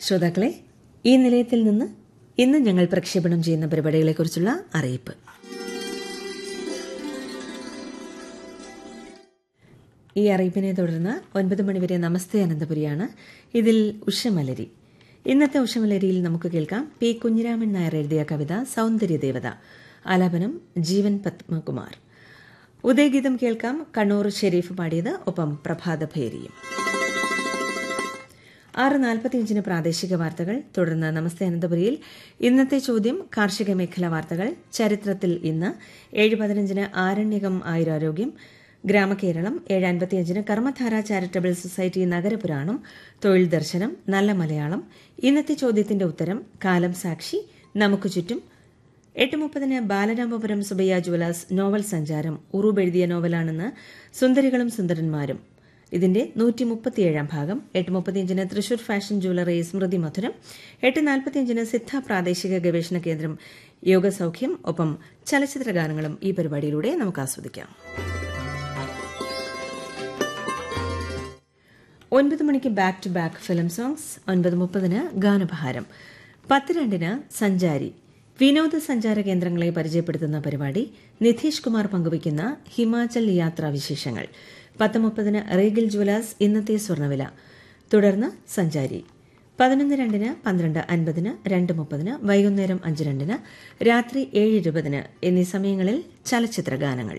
ശ്രോതാക്കളെ, ഈ നിലയത്തിൽ നിന്ന് ഇന്ന് ഞങ്ങൾ പ്രക്ഷേപണം ചെയ്യുന്ന പരിപാടികളെക്കുറിച്ചുള്ള അറിയിപ്പ്. ഈ അറിയിപ്പിനെ തുടർന്ന് 9 മണിവരെ നമസ്തേ അനന്തപുരിയാണ്. ഇതിൽ ഉഷമലരി. ഇന്നത്തെ ഉഷമലരിയിൽ നമുക്ക് കേൾക്കാം പി കുഞ്ഞിരാമൻ നായർ എഴുതിയ കവിത സൗന്ദര്യദേവത. ആലാപനം ജീവൻ പത്മകുമാർ. ഉദയഗീതം കേൾക്കാം, കണ്ണൂർ ഷെരീഫ് പാടിയത്, ഒപ്പം പ്രഭാതഭേരിയും. 6:45 പ്രാദേശിക വാർത്തകൾ. തുടർന്ന് നമസ്തേ അനന്തപുരിയിൽ ഇന്നത്തെ ചോദ്യം, കാർഷിക മേഖലാ വാർത്തകൾ, ചരിത്രത്തിൽ ഇന്ന്. 7:15 ആരണ്യകം ആയുരാരോഗ്യം, ഗ്രാമകേരളം. 7:55 കർമ്മധാര ചാരിറ്റബിൾ സൊസൈറ്റി നഗരപുരാണം, തൊഴിൽ ദർശനം, നല്ല മലയാളം, ഇന്നത്തെ ചോദ്യത്തിന്റെ ഉത്തരം, കാലം സാക്ഷി, നമുക്ക് ചുറ്റും. 8:30 ബാലരാമപുരം സുബയ്യ ജുവലേഴ്സ് നോവൽ സഞ്ചാരം. ഉറൂബ് എഴുതിയ നോവലാണെന്ന് സുന്ദരികളും സുന്ദരന്മാരും. ഇതിന്റെ 137 ഭാഗം. 8:35 തൃശൂർ ഫാഷൻ ജ്വല്ലറി സ്മൃതി മധുരം. 8:45 സിദ്ധ പ്രാദേശിക ഗവേഷണ കേന്ദ്രം യോഗസൌഖ്യം, ഒപ്പം ചലച്ചിത്ര ഗാനങ്ങളും ഈ പരിപാടിയിലൂടെ നമുക്ക് ആസ്വദിക്കാം. 9 മണിക്ക് back to back film songs. 9:30 ഗാനപഹാരം. 10:02 സഞ്ചാരി, വിനോദസഞ്ചാര കേന്ദ്രങ്ങളെ പരിചയപ്പെടുത്തുന്ന പരിപാടി. നിധീഷ് കുമാർ പങ്കുവയ്ക്കുന്ന ഹിമാചൽ യാത്രാ വിശേഷങ്ങൾ. 10:30 റീഗൽ ജുവലേഴ്സ് ഇന്നത്തെ സ്വർണ്ണവില. തുടർന്ന് സഞ്ചാരി. 11:02 12:50 2:30 വൈകുന്നേരം 5:02 രാത്രി 7:20 എന്നീ സമയങ്ങളിൽ ചലച്ചിത്ര ഗാനങ്ങൾ.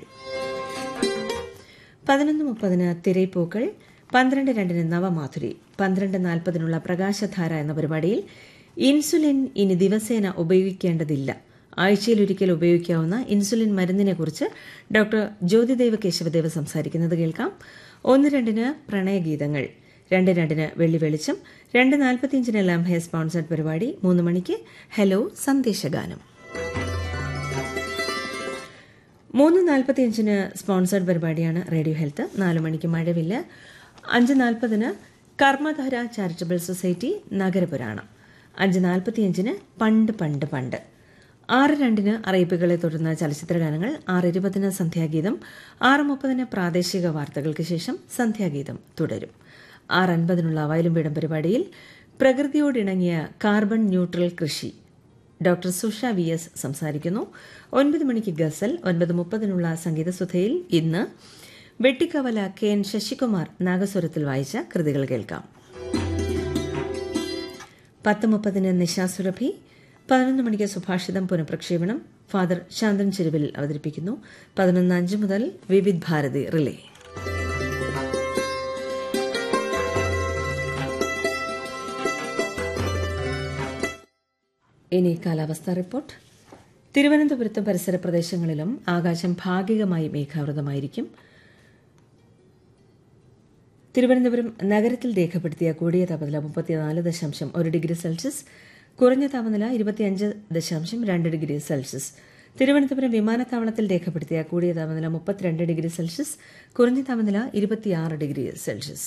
11:30 തിരൈപ്പൂക്കൾ. 12:02 നവമാധുരി. 12:40 പ്രകാശധാര എന്ന പരിപാടിയിൽ ഇൻസുലിൻ ഇനി ദിവസേന ഉപയോഗിക്കേണ്ടതില്ല, ആഴ്ചയിലൊരിക്കൽ ഉപയോഗിക്കാവുന്ന ഇൻസുലിൻ മരുന്നിനെക്കുറിച്ച് ഡോക്ടർ ജ്യോതിദേവ കേശവദേവ് സംസാരിക്കുന്നത് കേൾക്കാം. 1:02 പ്രണയഗീതങ്ങൾ. 2:02 വെള്ളി വെളിച്ചം. 2:45 ലംഹെ സ്പോൺസർഡ് പരിപാടി. 3 മണിക്ക് ഹലോ സന്ദേശഗാനം. 3:45 സ്പോൺസർഡ് പരിപാടിയാണ് റേഡിയോ ഹെൽത്ത്. 4 മണിക്ക് മഴവില്ല്. 5:40 കർമ്മധാര ചാരിറ്റബിൾ സൊസൈറ്റി നഗരപുരാണം. 5:45 പണ്ട് പണ്ട് പണ്ട്. 6:02 അറിയിപ്പുകളെ തുടർന്ന് ചലച്ചിത്ര ഗാനങ്ങൾ. 6:20 സന്ധ്യാഗീതം. 6:30 പ്രാദേശിക വാർത്തകൾക്ക് ശേഷം സന്ധ്യാഗീതം തുടരും. 6:50 വയലും വീടും പരിപാടിയിൽ പ്രകൃതിയോടിണങ്ങിയ കാർബൺ ന്യൂട്രൽ കൃഷി, ഡോക്ടർ സുഷ VS സംസാരിക്കുന്നു. 9 മണിക്ക് ഗസൽ. 9:30 സംഗീതസുധയിൽ ഇന്ന് വെട്ടിക്കവല KN ശശികുമാർ നാഗസ്വരത്തിൽ വായിച്ച കൃതികൾ കേൾക്കാം. 10:30 നിശാസുരഭി. 11 മണിക്ക് സുഭാഷിതം പുനഃപ്രക്ഷേപണം. ഫാദർ ശാന്തൻ ചെരുവിൽ അവതരിപ്പിക്കുന്നു. 11:05 മുതൽ വിവിധ് ഭാരതി റിലേ. ഇനി കാലാവസ്ഥാ റിപ്പോർട്ട്. തിരുവനന്തപുരത്തും പരിസര പ്രദേശങ്ങളിലും ആകാശം ഭാഗികമായി മേഘാവൃതമായിരിക്കും. തിരുവനന്തപുരം നഗരത്തിൽ രേഖപ്പെടുത്തിയ കൂടിയ താപനില 34.1 ഡിഗ്രി സെൽഷ്യസ്, കുറഞ്ഞ താപനില 25.2 ഡിഗ്രി സെൽഷ്യസ്. തിരുവനന്തപുരം വിമാനത്താവളത്തിൽ രേഖപ്പെടുത്തിയ കൂടിയ താപനില 32 ഡിഗ്രി സെൽഷ്യസ്, കുറഞ്ഞ താപനില 26 ഡിഗ്രി സെൽഷ്യസ്.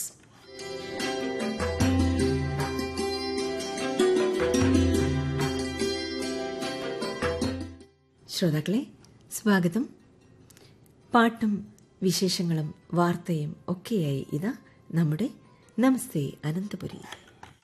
ശ്രോതാക്കളെ, സ്വാഗതം. പാട്ടും വിശേഷങ്ങളും വാർത്തയും ഒക്കെയായി ഇതാ നമ്മുടെ നമസ്തേ അനന്തപുരി.